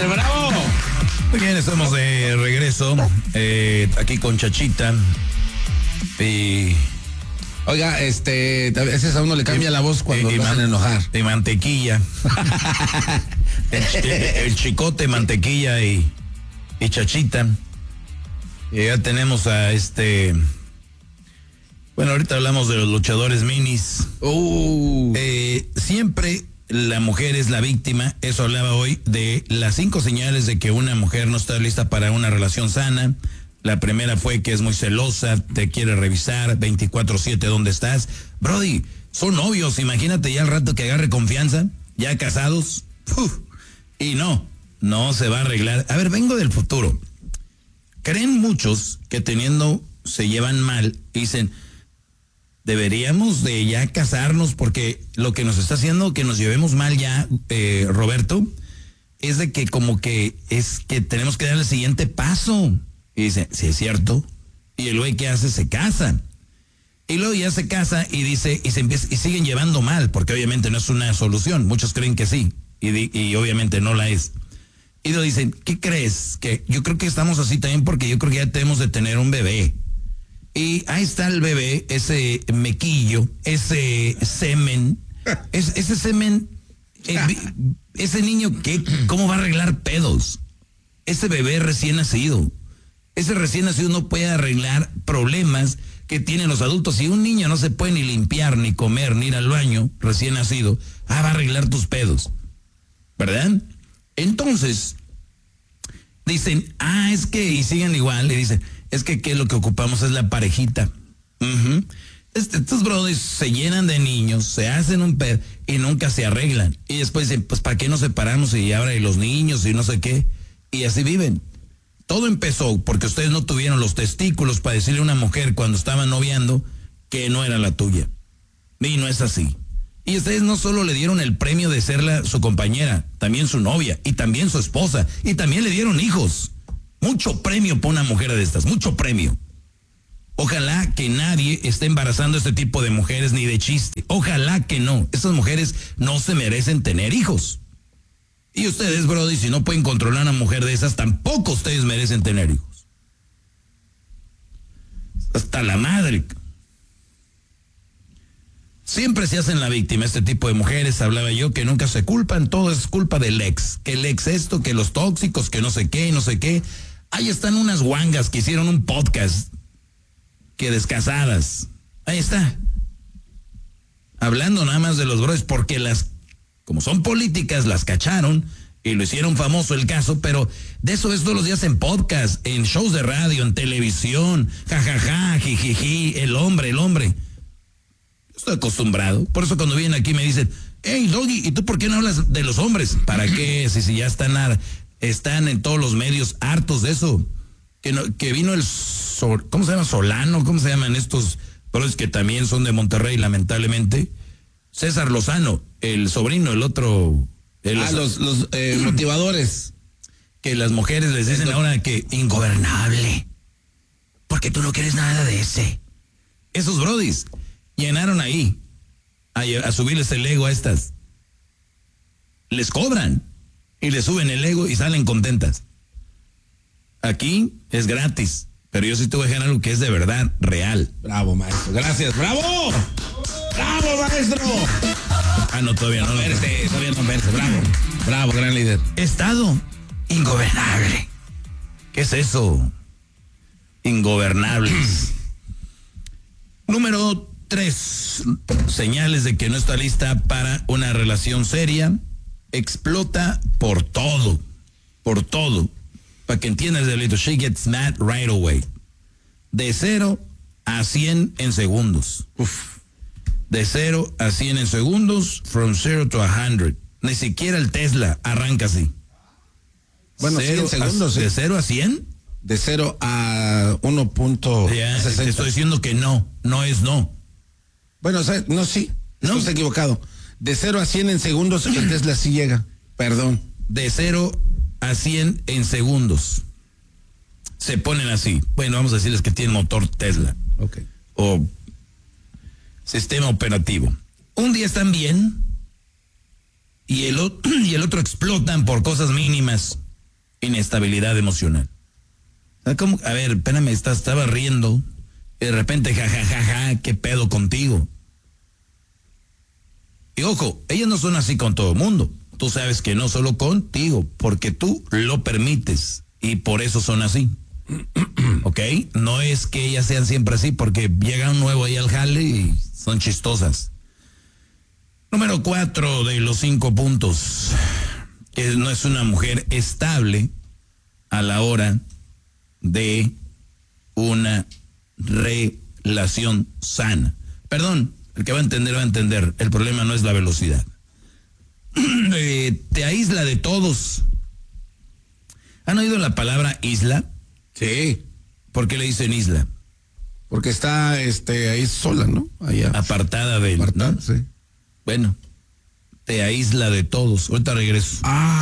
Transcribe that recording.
líder, bravo. Muy bien, estamos de regreso aquí con Chachita. Y oiga, a veces a uno le cambia la voz cuando lo hacen enojar. De mantequilla. el chicote, mantequilla y Chachita. Y ya tenemos a bueno, ahorita hablamos de los luchadores minis. Siempre la mujer es la víctima. Eso hablaba hoy de las 5 señales de que una mujer no está lista para una relación sana. La primera fue que es muy celosa, te quiere revisar 24/7 dónde estás. Brody, son novios, imagínate ya al rato que agarre confianza, ya casados. Y no se va a arreglar. A ver, vengo del futuro. Creen muchos que se llevan mal y dicen, deberíamos de ya casarnos porque lo que nos está haciendo que nos llevemos mal ya, Roberto, es de que como que es que tenemos que dar el siguiente paso. Y dice, sí es cierto. Y el güey que hace se casa. Y luego ya se casa y dice, y siguen llevando mal, porque obviamente no es una solución. Muchos creen que sí, y obviamente no la es. Y luego dicen, ¿qué crees? Que yo creo que estamos así también porque yo creo que ya tenemos de tener un bebé. Y ahí está el bebé, ese mequillo, ese semen, ese semen, ese niño, ¿cómo va a arreglar pedos? Ese bebé recién nacido. Ese recién nacido no puede arreglar problemas que tienen los adultos. Si un niño no se puede ni limpiar, ni comer, ni ir al baño, recién nacido, va a arreglar tus pedos. ¿Verdad? Entonces, dicen, es que, y siguen igual, y dicen, es que lo que ocupamos es la parejita. Estos brothers se llenan de niños, se hacen un pedo y nunca se arreglan. Y después dicen, pues ¿para qué nos separamos? Y ahora y los niños y no sé qué. Y así viven. Todo empezó porque ustedes no tuvieron los testículos para decirle a una mujer cuando estaban noviando que no era la tuya. Y no es así. Y ustedes no solo le dieron el premio de ser su compañera, también su novia, y también su esposa, y también le dieron hijos. Mucho premio para una mujer de estas, mucho premio. Ojalá que nadie esté embarazando a este tipo de mujeres ni de chiste. Ojalá que no. Estas mujeres no se merecen tener hijos. Y ustedes, brody, si no pueden controlar a una mujer de esas, tampoco ustedes merecen tener hijos. Hasta la madre. Siempre se hacen la víctima este tipo de mujeres, hablaba yo, que nunca se culpan, todo es culpa del ex. Que el ex esto, que los tóxicos, que no sé qué, no sé qué. Ahí están unas guangas que hicieron un podcast, que descasadas. Ahí está. Hablando nada más de los brothers, porque como son políticas, las cacharon y lo hicieron famoso el caso, pero de eso es todos los días en podcast, en shows de radio, en televisión, jajaja, jijiji, el hombre. Estoy acostumbrado, por eso cuando vienen aquí me dicen, hey Doggy, ¿y tú por qué no hablas de los hombres? ¿Para qué? Si ya están en todos los medios hartos de eso. Que vino ¿cómo se llama? Solano, ¿cómo se llaman estos? Pero es que también son de Monterrey, lamentablemente. César Lozano, el sobrino, el otro. Los motivadores. Que las mujeres les dicen ahora que ingobernable. Porque tú no quieres nada de ese. Esos brodis llenaron ahí a subirles el ego a estas. Les cobran y les suben el ego y salen contentas. Aquí es gratis, pero yo sí te voy a dejar algo que es de verdad, real. Bravo, maestro. Gracias. ¡Bravo! ¡Bravo, maestro! No, todavía no. Todavía no verse. Bravo. Bravo, gran líder. Estado ingobernable. ¿Qué es eso? Ingobernables. Número 3. Señales de que no está lista para una relación seria. Explota por todo. Por todo. Para que entiendas, delito. She gets mad right away. De 0 a 100 en segundos. De 0 a 100 en segundos. From 0 to 100. Ni siquiera el Tesla arranca así. Bueno, 100 segundos. ¿De 0 a 100? De 0 a 1.60. Te estoy diciendo que no es no. Bueno, o sea, no, sí. No está equivocado. De 0 a 100 en segundos, el Tesla sí llega. Perdón. De 0 a 100 en segundos. Se ponen así. Bueno, vamos a decirles que tienen motor Tesla. Ok. O sistema operativo. Un día están bien y el otro explotan por cosas mínimas. inestabilidad emocional. ¿Cómo? A ver, espérame, estaba riendo y de repente, jajajaja, ¿qué pedo contigo? Y ojo, ellas no son así con todo el mundo. Tú sabes que no solo contigo, porque tú lo permites y por eso son así. ¿Ok? No es que ellas sean siempre así, porque llega un nuevo ahí al jale y son chistosas. Número 4 de los 5 puntos. No es una mujer estable a la hora de una relación sana. Perdón, el que va a entender, va a entender. El problema no es la velocidad. Te aísla de todos. ¿Han oído la palabra isla? Sí. ¿Por qué le dicen isla? Porque está ahí sola, ¿no? Allá. Apartada de él, Apartada, ¿no? sí. Bueno, te aísla de todos. Ahorita regreso.